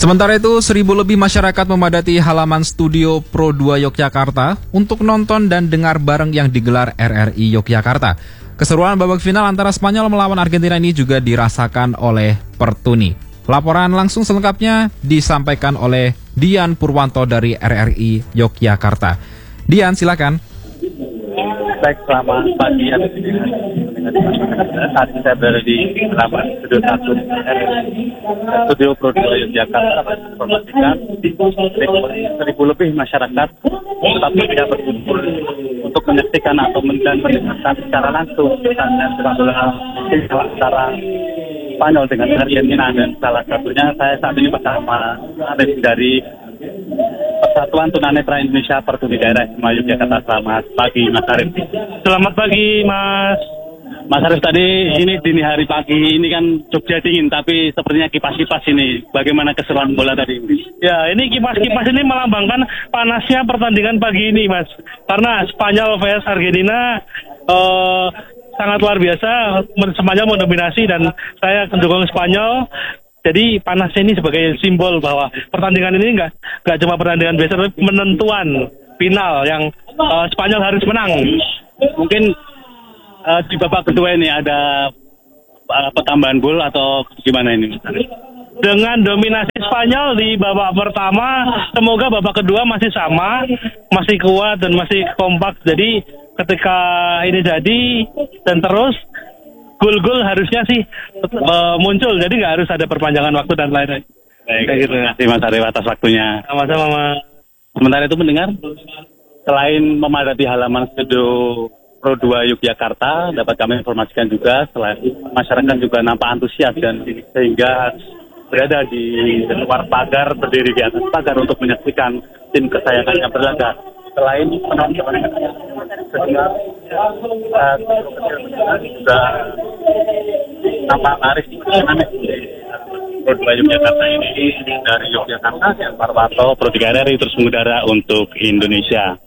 Sementara itu, 1.000 lebih masyarakat memadati halaman studio Pro 2 Yogyakarta untuk nonton dan dengar bareng yang digelar RRI Yogyakarta. Keseruan babak final antara Spanyol melawan Argentina ini juga dirasakan oleh Pertuni. Laporan langsung selengkapnya disampaikan oleh Dian Purwanto dari RRI Yogyakarta. Dian, silakan. Baik, selamat pagi. Saat ini saya berada di halaman studio 1 studio Pro 2 Yogyakarta. Informasikan 1.000 lebih masyarakat tetap tidak berkumpul untuk menyaksikan atau mendengarkan secara langsung pertandingan sepak bola antara Spanyol dengan Argentina, dan salah satunya saya saat ini bersama Arif dari Persatuan Tunanetra Indonesia Pertuni Daerah Istimewa Yogyakarta. Selamat pagi, Mas Arif. Selamat pagi, Mas. Mas Arif, tadi ini dini hari pagi ini kan Jogja dingin, tapi sepertinya kipas-kipas ini. Bagaimana keseruan bola tadi? Ya, ini kipas-kipas ini melambangkan panasnya pertandingan pagi ini, Mas. Karena Spanyol vs Argentina sangat luar biasa. Spanyol mendominasi dan saya mendukung Spanyol. Jadi panasnya ini sebagai simbol bahwa pertandingan ini nggak cuma pertandingan biasa, tapi penentuan final yang Spanyol harus menang. Mungkin di babak kedua ini ada pertambahan gol atau gimana ini? Dengan dominasi Spanyol di babak pertama, semoga babak kedua masih sama, masih kuat dan masih kompak. Jadi ketika ini jadi dan terus gol-gol harusnya sih muncul, jadi nggak harus ada perpanjangan waktu dan lain-lain. Baik, terima kasih Mas Arif atas waktunya. Sama-sama, Mas. Sementara itu mendengar, selain memadati halaman studio Pro 2 Yogyakarta, dapat kami informasikan juga selain masyarakat juga nampak antusias dan sehingga berada di luar pagar, berdiri di atas pagar untuk menyaksikan tim kesayangannya berlaga. Selain penonton juga nampak laris Pro 2 Yogyakarta ini dari Yogyakarta, Dian Purwanto, Pro 3 RRI terus mengudara untuk Indonesia.